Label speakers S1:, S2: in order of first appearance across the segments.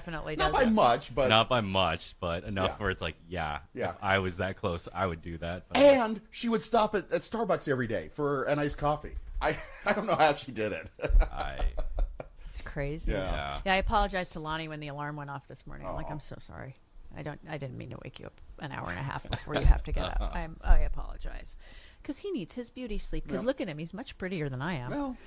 S1: definitely
S2: Not
S1: does
S2: by
S1: it.
S2: much, but
S3: Not by much, but enough
S2: Yeah.
S3: where it's like,
S2: Yeah.
S3: if I was that close, I would do that. But
S2: and she would stop at Starbucks every day for an iced coffee. I don't know how she did it.
S1: It's crazy.
S2: Yeah.
S1: Yeah, I apologized to Lonnie when the alarm went off this morning. I'm like,
S2: Aw.
S1: I'm so sorry. I didn't mean to wake you up an hour and a half before you have to get up. I apologize. Because he needs his beauty sleep. Because look at him. He's much prettier than I am.
S2: Well,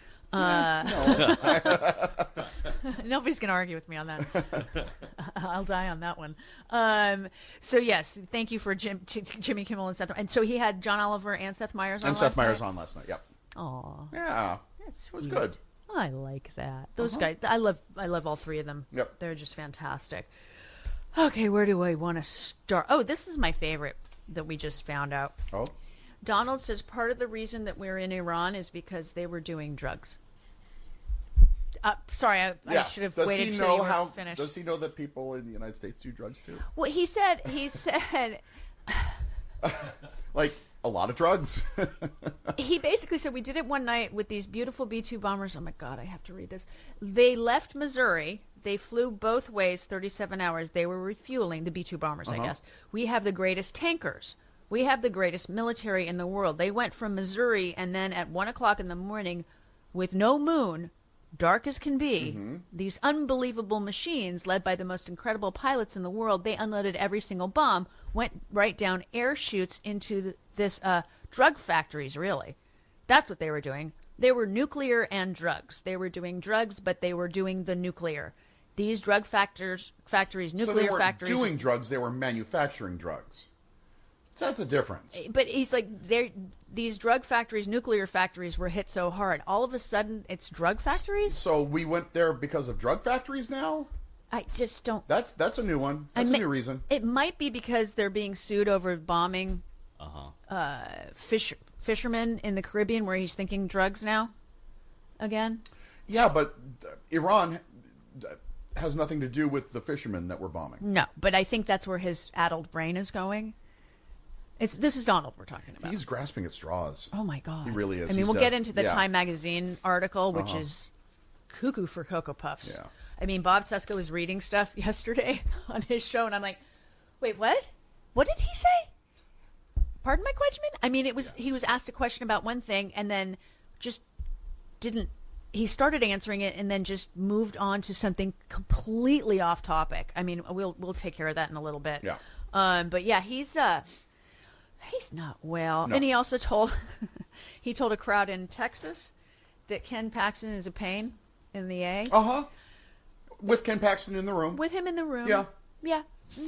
S1: Nobody's going to argue with me on that. I'll die on that one. So, yes, thank you for Jimmy Kimmel and Seth. And so he had John Oliver and Seth Meyers on
S2: and
S1: last
S2: Seth Meyers
S1: night?
S2: on last night. Yep.
S1: Aw.
S2: Yeah.
S1: That's
S2: It was
S1: sweet.
S2: good.
S1: I like that. Those guys, I love all three of them.
S2: Yep.
S1: They're just fantastic. Okay, where do I want to start? Oh, this is my favorite that we just found out.
S2: Oh.
S1: Donald says part of the reason that we're in Iran is because they were doing drugs. Sorry, I should have waited till you were finished.
S2: Does he know that people in the United States do drugs too?
S1: Well, he said,
S2: Like a lot of drugs.
S1: he basically said, we did it one night with these beautiful B-2 bombers. Oh my God, I have to read this. They left Missouri. They flew both ways, 37 hours. They were refueling the B-2 bombers, I guess. We have the greatest tankers. We have the greatest military in the world. They went from Missouri, and then at 1 o'clock in the morning, with no moon, dark as can be, these unbelievable machines led by the most incredible pilots in the world, they unloaded every single bomb, went right down air chutes into this drug factories, really. That's what they were doing. They were nuclear and drugs. They were doing drugs, but they were doing the nuclear. These drug factories, nuclear
S2: so they weren't
S1: factories.
S2: doing drugs, they were manufacturing drugs. So that's a difference.
S1: But he's like, these drug factories, nuclear factories were hit so hard. All of a sudden, it's drug factories?
S2: So we went there because of drug factories now?
S1: I just don't.
S2: That's a new one. That's a new reason.
S1: It might be because they're being sued over bombing fishermen in the Caribbean, where he's thinking drugs now again.
S2: Yeah, but Iran has nothing to do with the fishermen that were bombing.
S1: No, but I think that's where his addled brain is going. This is Donald we're talking about.
S2: He's grasping at straws.
S1: Oh my God,
S2: He really is.
S1: I mean,
S2: He's
S1: we'll get into the
S2: yeah.
S1: Time magazine article, which is cuckoo for Cocoa Puffs.
S2: Yeah.
S1: I mean, Bob Seska was reading stuff yesterday on his show, and I'm like, wait, what? What did he say? Pardon my question? I mean, he was asked a question about one thing, and then just didn't. He started answering it, and then just moved on to something completely off topic. I mean, we'll take care of that in a little bit.
S2: Yeah.
S1: But yeah, he's not well,
S2: No.
S1: and he also told he told a crowd in Texas that Ken Paxton is a pain in the A.
S2: With Ken Paxton in the room.
S1: With him in the room.
S2: Yeah.
S1: Yeah.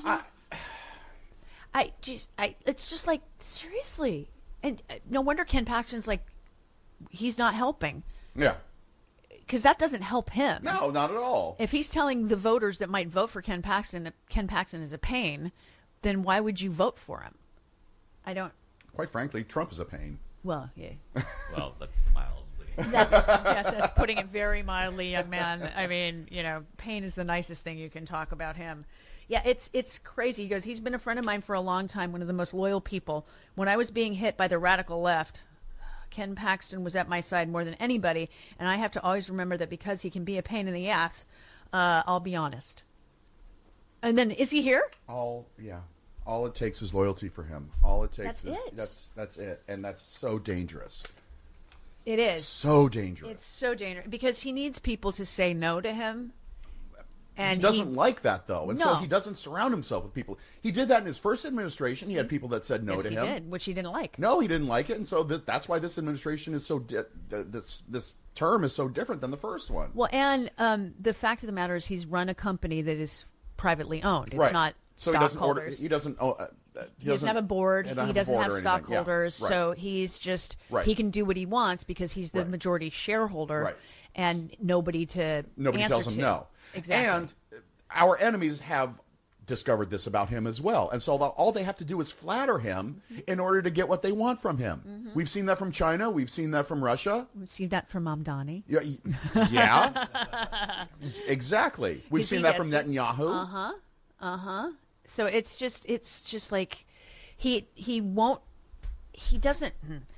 S1: It's just like, seriously. And no wonder Ken Paxton's like, he's not helping.
S2: Yeah.
S1: Because that doesn't help him.
S2: No, not at all.
S1: If he's telling the voters that might vote for Ken Paxton that Ken Paxton is a pain, then why would you vote for him? I don't.
S2: Quite frankly, Trump is a pain.
S1: Well, yeah.
S3: Well, that's mildly.
S1: That's putting it very mildly, young man. I mean, pain is the nicest thing you can talk about him. Yeah, it's crazy. He goes, he's been a friend of mine for a long time, one of the most loyal people. When I was being hit by the radical left, Ken Paxton was at my side more than anybody, and I have to always remember that because he can be a pain in the ass, I'll be honest. And then, is he here?
S2: All it takes is loyalty for him. All it takes that's it, and that's so dangerous.
S1: It is.
S2: So dangerous.
S1: It's so dangerous because he needs people to say no to him. And
S2: he doesn't like that, though, and
S1: No.
S2: so he doesn't surround himself with people. He did that in his first administration. He had people that said no
S1: yes,
S2: to
S1: he
S2: him.
S1: did, which he didn't like.
S2: No, he didn't like it, and so that's why this administration is so this term is so different than the first one.
S1: Well, and the fact of the matter is, he's run a company that is privately owned. It's
S2: Right.
S1: not
S2: So
S1: stockholders.
S2: he doesn't
S1: have a board. He doesn't have stockholders.
S2: Yeah, right.
S1: So he's just
S2: Right.
S1: he can do what he wants because he's the
S2: Right.
S1: majority shareholder,
S2: Right.
S1: and nobody
S2: Nobody
S1: answer
S2: tells him
S1: to.
S2: no.
S1: Exactly.
S2: And our enemies have discovered this about him as well. And so all they have to do is flatter him in order to get what they want from him.
S1: Mm-hmm.
S2: We've seen that from China. We've seen that from Russia.
S1: We've seen that from Mamdani.
S2: Yeah. Exactly. We've seen that from
S1: gets it.
S2: Netanyahu.
S1: So it's just like he doesn't.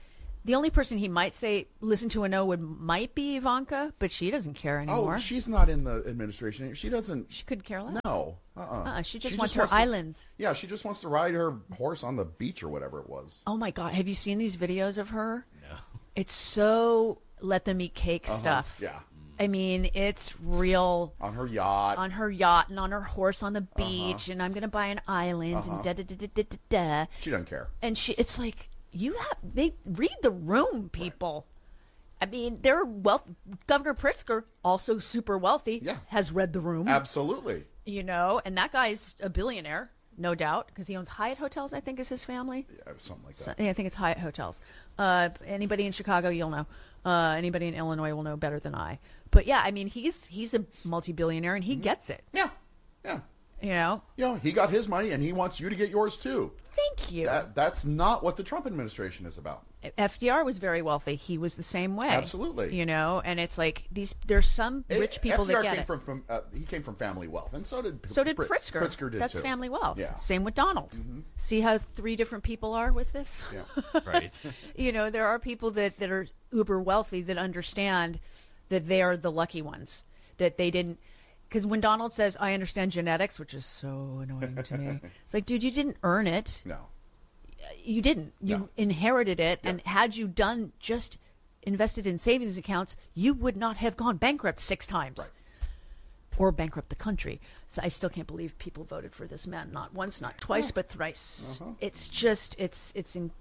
S1: The only person he might say listen to a no might be Ivanka, but she doesn't care anymore.
S2: Oh, she's not in the administration. She doesn't.
S1: She could care less.
S2: No.
S1: She just wants her islands.
S2: Yeah, she just wants to ride her horse on the beach or whatever it was.
S1: Oh my God! Have you seen these videos of her?
S3: No.
S1: It's so let them eat cake stuff.
S2: Yeah.
S1: I mean, it's real.
S2: On her yacht.
S1: On her yacht and on her horse on the beach, and I'm going to buy an island and da da da da da da da.
S2: She doesn't care.
S1: And it's like they read the room, people. Right. I mean, they're Governor Pritzker, also super wealthy, has read the room.
S2: Absolutely.
S1: You know, and that guy's a billionaire, no doubt, because he owns Hyatt Hotels, I think is his family.
S2: Yeah, something like that.
S1: So, I think it's Hyatt Hotels. Anybody in Chicago, you'll know. Anybody in Illinois will know better than I. But yeah, I mean, he's a multi-billionaire, and he gets it.
S2: Yeah. Yeah.
S1: You know?
S2: He got his money, and he wants you to get yours, too.
S1: Thank you.
S2: That's not what the Trump administration is about.
S1: FDR was very wealthy. He was the same way.
S2: Absolutely.
S1: You know, and it's like there's some rich people that get
S2: it. He came from family wealth, and so did
S1: Pritzker.
S2: Pritzker did
S1: That's
S2: too.
S1: family wealth.
S2: Yeah.
S1: Same with Donald. See how 3 different people are with this?
S2: Yeah.
S3: Right.
S1: You know, there are people that are uber wealthy that understand that they are the lucky ones, that they didn't. Because when Donald says, I understand genetics, which is so annoying to me, it's like, dude, you didn't earn it.
S2: No.
S1: You didn't. You inherited it, and had you just invested in savings accounts, you would not have gone bankrupt 6 times.
S2: Right.
S1: Or bankrupt the country. So I still can't believe people voted for this man, not once, not twice, but thrice. It's just, it's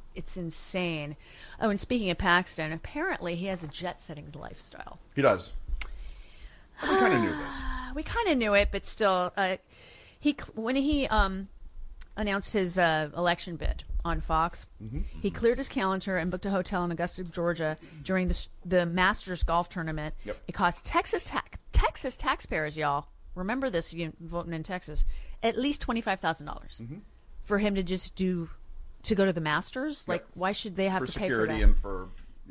S1: insane. Oh, and speaking of Paxton, apparently he has a jet-setting lifestyle.
S2: He does. We kind of knew this.
S1: We kind of knew it, but still, when he announced his election bid on Fox, he cleared his calendar and booked a hotel in Augusta, Georgia during the Masters golf tournament.
S2: Yep.
S1: It cost Texas taxpayers, y'all. Remember this, you voting in Texas, at least $25,000 for him to just to go to the Masters. Like, why should they have to pay for that?
S2: For security and for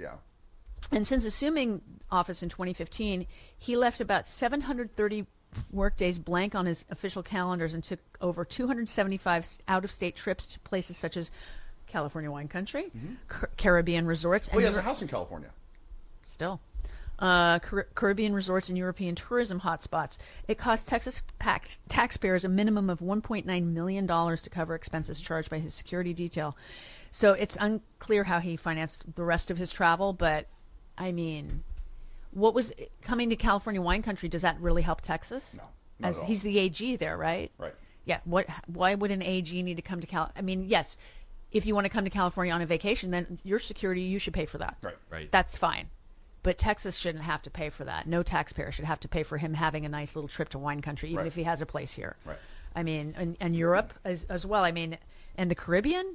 S1: And since assuming office in 2015, he left about 730 workdays blank on his official calendars and took over 275 out-of-state trips to places such as California wine country, Caribbean resorts.
S2: He has a house in California.
S1: Still. Caribbean resorts and European tourism hotspots. It cost Texas taxpayers a minimum of $1.9 million to cover expenses charged by his security detail. So it's unclear how he financed the rest of his travel, but I mean, what was coming to California wine country? Does that really help Texas?
S2: No, not at all.
S1: He's the AG there, right?
S2: Right.
S1: Yeah. Why would an AG need to come to Cal? I mean, yes, if you want to come to California on a vacation, then your security, you should pay for that.
S3: Right.
S1: That's fine. But Texas shouldn't have to pay for that. No taxpayer should have to pay for him having a nice little trip to wine country, even if he has a place here.
S2: Right.
S1: I mean, and Europe as well. I mean, and the Caribbean.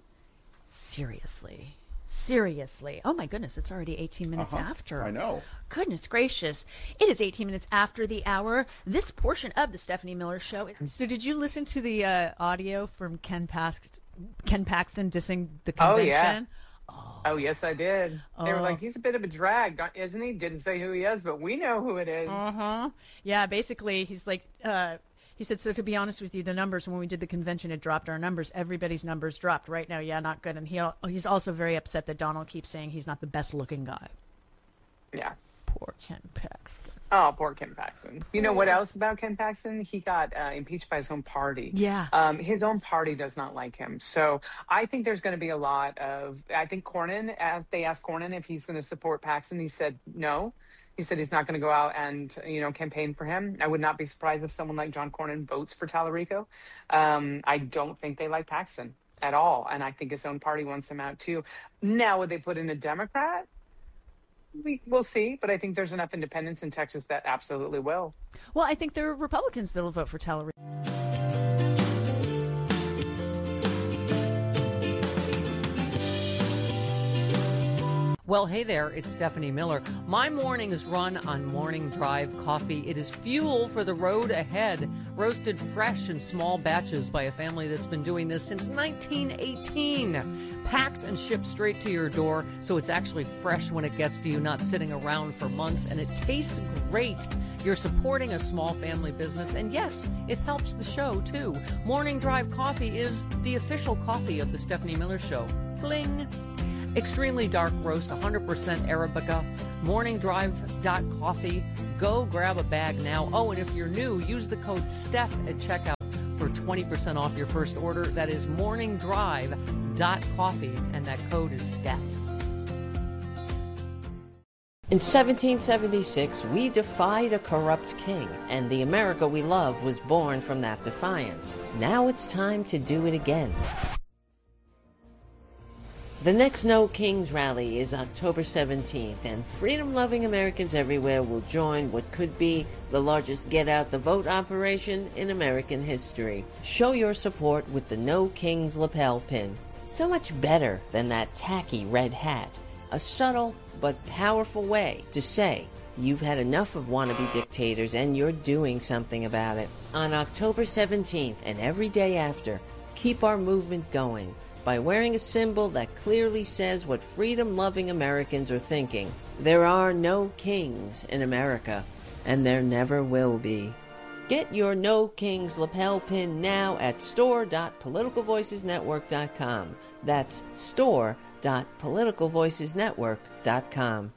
S1: Seriously. Oh my goodness, it's already 18 minutes after.
S2: I know.
S1: Goodness gracious. It is 18 minutes after the hour. This portion of the Stephanie Miller Show. So did you listen to the audio from Ken Paxton dissing the convention?
S4: Oh, yeah. Oh, yes, I did. They were like, he's a bit of a drag, isn't he? Didn't say who he is, but we know who it is.
S1: Yeah, basically, he's like... he said, so to be honest with you, the numbers, when we did the convention, it dropped our numbers. Everybody's numbers dropped. Right now, not good. And he's also very upset that Donald keeps saying he's not the best-looking guy.
S4: Yeah.
S1: Poor Ken Paxton.
S4: Oh, poor Ken Paxton. You know what else about Ken Paxton? He got impeached by his own party.
S1: Yeah.
S4: His own party does not like him. So I think there's going to be a lot of... I think Cornyn, as they asked Cornyn if he's going to support Paxton, he said no. He said he's not going to go out and, campaign for him. I would not be surprised if someone like John Cornyn votes for Tallarico. I don't think they like Paxton at all. And I think his own party wants him out too. Now, would they put in a Democrat? We'll see. But I think there's enough independents in Texas that absolutely will.
S1: Well, I think there are Republicans that will vote for Tallarico.
S5: Well, hey there, it's Stephanie Miller. My mornings run on Morning Drive coffee. It is fuel for the road ahead, roasted fresh in small batches by a family that's been doing this since 1918. Packed and shipped straight to your door, so it's actually fresh when it gets to you, not sitting around for months, and it tastes great. You're supporting a small family business, and yes, it helps the show, too. Morning Drive coffee is the official coffee of the Stephanie Miller Show. Bling! Extremely dark roast, 100% Arabica. Morningdrive.coffee. Go grab a bag now. Oh, and if you're new, use the code STEPH at checkout for 20% off your first order. That is morningdrive.coffee, and that code is STEPH.
S6: In 1776, we defied a corrupt king, and the America we love was born from that defiance. Now it's time to do it again. The next No Kings rally is October 17th, and freedom-loving Americans everywhere will join what could be the largest get-out-the-vote operation in American history. Show your support with the No Kings lapel pin. So much better than that tacky red hat. A subtle but powerful way to say you've had enough of wannabe dictators and you're doing something about it. On October 17th and every day after, keep our movement going by wearing a symbol that clearly says what freedom-loving Americans are thinking. There are no kings in America, and there never will be. Get your No Kings lapel pin now at store.politicalvoicesnetwork.com. That's store.politicalvoicesnetwork.com.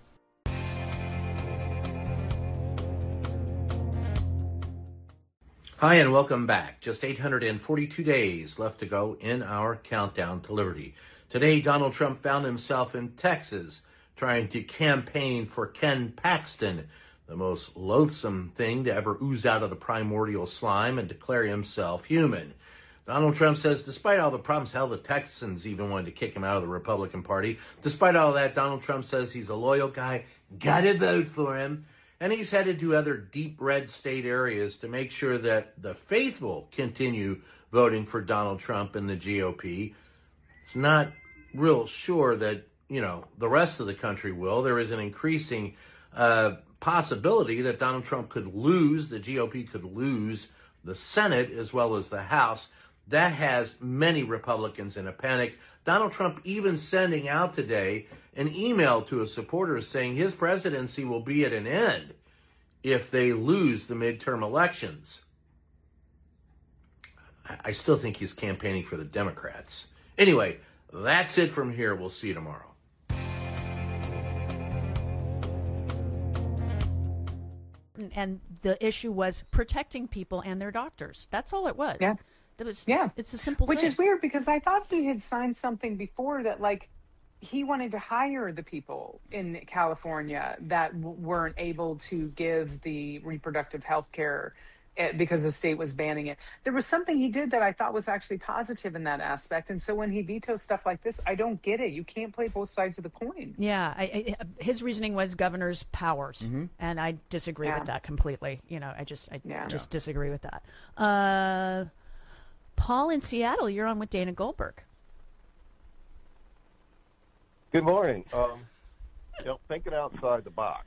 S7: Hi, and welcome back. Just 842 days left to go in our countdown to liberty. Today, Donald Trump found himself in Texas trying to campaign for Ken Paxton, the most loathsome thing to ever ooze out of the primordial slime and declare himself human. Donald Trump says despite all the problems, hell, the Texans even wanted to kick him out of the Republican Party. Despite all that, Donald Trump says he's a loyal guy, gotta vote for him. And he's headed to other deep red state areas to make sure that the faithful continue voting for Donald Trump and the GOP. It's not real sure that, the rest of the country will. There is an increasing possibility that Donald Trump could lose, the GOP could lose the Senate as well as the House. That has many Republicans in a panic. Donald Trump even sending out today an email to his supporters saying his presidency will be at an end if they lose the midterm elections. I still think he's campaigning for the Democrats. Anyway, that's it from here. We'll see you tomorrow.
S1: And the issue was protecting people and their doctors. That's all it was.
S4: Yeah.
S1: It's a simple
S4: Which
S1: thing.
S4: is weird because I thought he had signed something before that, he wanted to hire the people in California that weren't able to give the reproductive health care because the state was banning it. There was something he did that I thought was actually positive in that aspect. And so when he vetoes stuff like this, I don't get it. You can't play both sides of the coin.
S1: Yeah, his reasoning was governor's powers, and I disagree with that completely. I just disagree with that. Paul in Seattle, you're on with Dana Goldberg.
S8: Good morning. Thinking outside the box,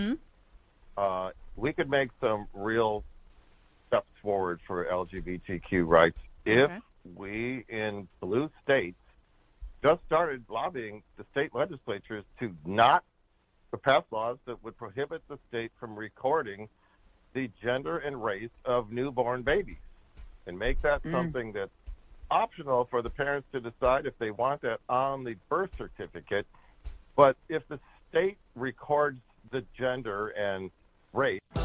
S8: we could make some real steps forward for LGBTQ rights if we in blue states just started lobbying the state legislatures to pass laws that would prohibit the state from recording the gender and race of newborn babies and make that something that's optional for the parents to decide if they want that on the birth certificate. But if the state records the gender and race